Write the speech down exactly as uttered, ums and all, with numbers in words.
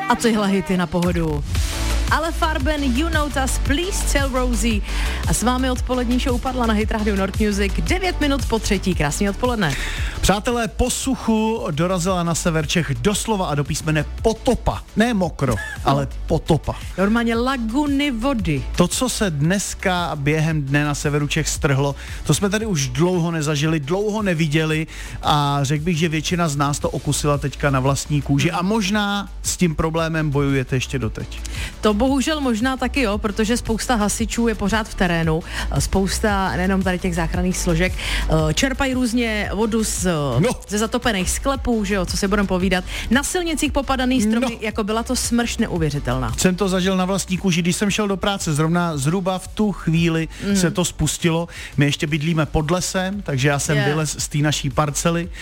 a tyhle hity na pohodu. Ale Farben, You Know Us, Please Tell Rosie. A s vámi odpolední show padla na Hit Radio North Music. devět minut po třetí. Krásný odpoledne. Přátelé, po suchu dorazila na sever Čech doslova a do písmene potopa. Ne mokro, ale potopa. Normálně laguny vody. To, co se dneska během dne na severu Čech strhlo, to jsme tady už dlouho nezažili, dlouho neviděli a řekl bych, že většina z nás to okusila teďka na vlastní kůži a možná s tím problémem bojujete ještě doteď. To bohužel možná taky jo, protože spousta hasičů je pořád v terénu, spousta nejenom tady těch záchranných složek, čerpají různě vodu z, no. ze zatopených sklepů, že jo, co se budeme povídat. Na silnicích popadaný stromy, no. jako byla to smršť neuvěřitelná. Jsem to zažil na vlastní kůži, když jsem šel do práce, zrovna zhruba v tu chvíli mm. se to spustilo. My ještě bydlíme pod lesem, takže já jsem yeah. vylez z té naší parcely